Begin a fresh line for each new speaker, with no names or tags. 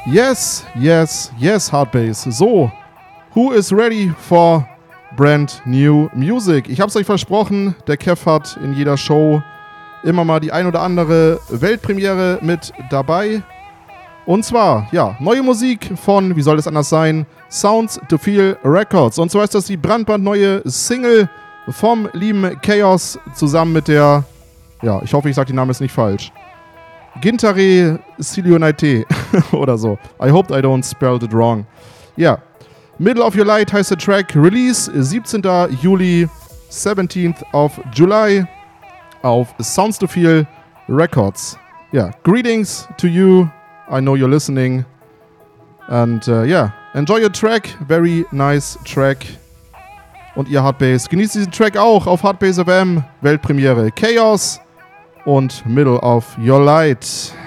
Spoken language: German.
Yes, yes, yes, Hardbase. So, who is ready for brand new music? Ich hab's euch versprochen, der Kev hat in jeder Show immer mal die ein oder andere Weltpremiere mit dabei. Und zwar, ja, neue Musik von, wie soll es anders sein, Sounds to Feel Records. Und zwar ist das die brandneue Single vom lieben Chaos zusammen mit der, ja, ich hoffe, ich sage den Namen jetzt nicht falsch, Gintare Silionaite oder so. I hope I don't spelled it wrong. Ja, Middle of Your Light heißt der Track. Release 17. Juli, 17th of July auf Sounds to Feel Records. Ja, greetings to you. I know you're listening. And yeah, enjoy your track. Very nice track. Und ihr Hardbase, genießt diesen Track auch auf Hardbase FM. Weltpremiere Chaos und Middle of Your Light.